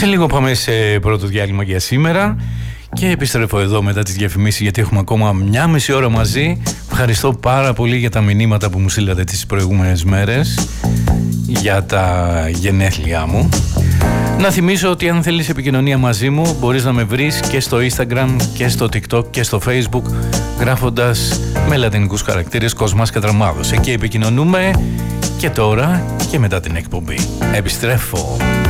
Σε λίγο πάμε σε πρώτο διάλειμμα για σήμερα και επιστρέφω εδώ μετά τις διαφημίσεις, γιατί έχουμε ακόμα μια μισή ώρα μαζί. Ευχαριστώ πάρα πολύ για τα μηνύματα που μου στείλατε τις προηγούμενες μέρες για τα γενέθλιά μου. Να θυμίσω ότι αν θέλεις επικοινωνία μαζί μου μπορείς να με βρεις και στο Instagram και στο TikTok και στο Facebook γράφοντας με λατινικούς χαρακτήρες Κοσμάς Κατραμάδος. Εκεί επικοινωνούμε και τώρα και μετά την εκπομπή. Επιστρέφω.